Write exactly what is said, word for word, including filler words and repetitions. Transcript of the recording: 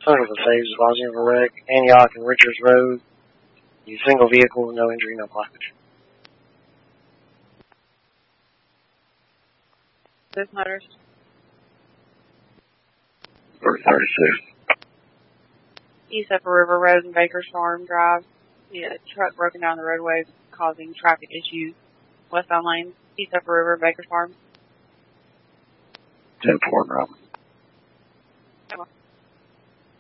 Central to Saves, Washington wreck, Antioch and Richards Road. You single vehicle, no injury, no blockage. This Motors. thirty-six. East Upper River Road and Baker's Farm Drive. Yeah, truck broken down the roadway, causing traffic issues. Westbound lane, East Upper River, Baker's Farm. ten four, Robin.